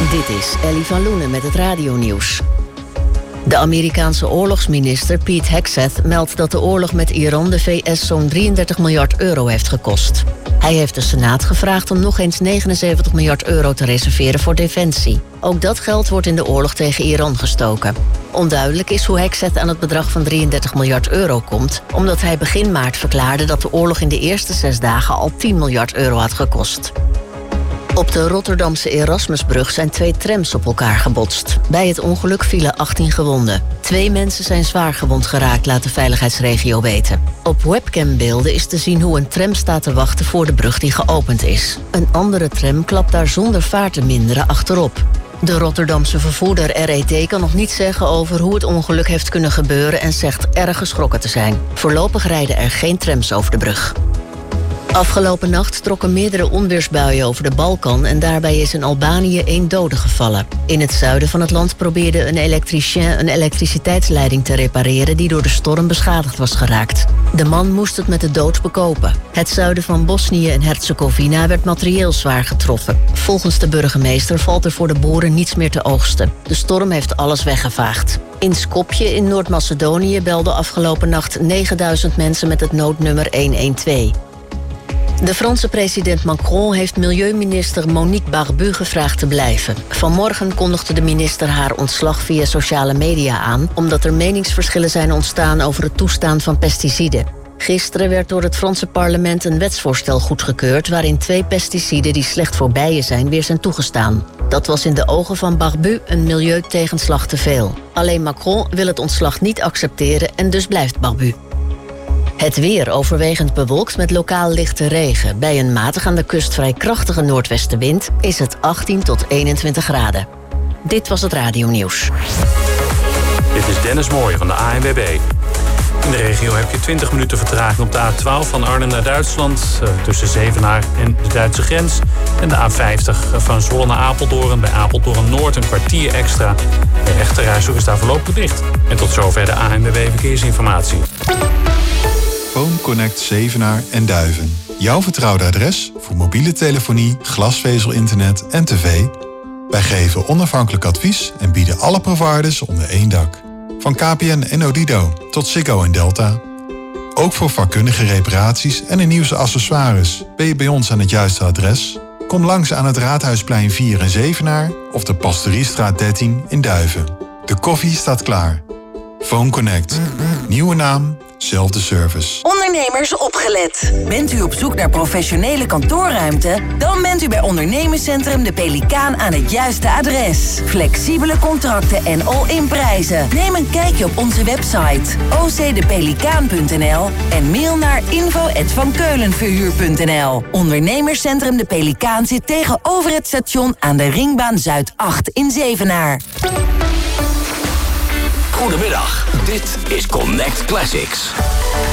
Dit is Ellie van Loenen met het radionieuws. De Amerikaanse oorlogsminister Pete Hegseth meldt dat de oorlog met Iran de VS zo'n 33 miljard euro heeft gekost. Hij heeft de Senaat gevraagd om nog eens 79 miljard euro te reserveren voor defensie. Ook dat geld wordt in de oorlog tegen Iran gestoken. Onduidelijk is hoe Hegseth aan het bedrag van 33 miljard euro komt, omdat hij begin maart verklaarde dat de oorlog in de eerste 6 dagen al 10 miljard euro had gekost. Op de Rotterdamse Erasmusbrug zijn 2 trams op elkaar gebotst. Bij het ongeluk vielen 18 gewonden. 2 mensen zijn zwaar gewond geraakt, laat de veiligheidsregio weten. Op webcambeelden is te zien hoe een tram staat te wachten voor de brug die geopend is. Een andere tram klapt daar zonder vaart te minderen achterop. De Rotterdamse vervoerder RET kan nog niet zeggen over hoe het ongeluk heeft kunnen gebeuren en zegt erg geschrokken te zijn. Voorlopig rijden er geen trams over de brug. Afgelopen nacht trokken meerdere onweersbuien over de Balkan en daarbij is in Albanië 1 dode gevallen. In het zuiden van het land probeerde een elektricien een elektriciteitsleiding te repareren die door de storm beschadigd was geraakt. De man moest het met de dood bekopen. Het zuiden van Bosnië en Herzegovina werd materieel zwaar getroffen. Volgens de burgemeester valt er voor de boeren niets meer te oogsten. De storm heeft alles weggevaagd. In Skopje in Noord-Macedonië belden afgelopen nacht 9000 mensen met het noodnummer 112. De Franse president Macron heeft milieuminister Monique Barbu gevraagd te blijven. Vanmorgen kondigde de minister haar ontslag via sociale media aan, omdat er meningsverschillen zijn ontstaan over het toestaan van pesticiden. Gisteren werd door het Franse parlement een wetsvoorstel goedgekeurd waarin 2 pesticiden die slecht voor bijen zijn weer zijn toegestaan. Dat was in de ogen van Barbu een milieutegenslag te veel. Alleen Macron wil het ontslag niet accepteren en dus blijft Barbu. Het weer overwegend bewolkt met lokaal lichte regen. Bij een matig aan de kust vrij krachtige noordwestenwind is het 18 tot 21 graden. Dit was het radionieuws. Dit is Dennis Mooij van de ANWB. In de regio heb je 20 minuten vertraging op de A12 van Arnhem naar Duitsland, tussen Zevenaar en de Duitse grens. En de A50 van Zwolle naar Apeldoorn, bij Apeldoorn Noord een kwartier extra. De rechterrijstrook is daar voorlopig dicht. En tot zover de ANWB Verkeersinformatie. PhoneConnect Zevenaar en Duiven. Jouw vertrouwde adres voor mobiele telefonie, glasvezel-internet en tv. Wij geven onafhankelijk advies en bieden alle providers onder één dak. Van KPN en Odido tot Ziggo en Delta. Ook voor vakkundige reparaties en de nieuwste accessoires ben je bij ons aan het juiste adres. Kom langs aan het Raadhuisplein 4 in Zevenaar of de Pastoriestraat 13 in Duiven. De koffie staat klaar. PhoneConnect. Nieuwe naam, zelfde service. Ondernemers opgelet. Bent u op zoek naar professionele kantoorruimte? Dan bent u bij Ondernemerscentrum De Pelikaan aan het juiste adres. Flexibele contracten en all-in prijzen. Neem een kijkje op onze website ocdepelikaan.nl en mail naar info@vankeulenverhuur.nl. Ondernemerscentrum De Pelikaan zit tegenover het station aan de Ringbaan Zuid 8 in Zevenaar. Goedemiddag, dit is Connect Classics.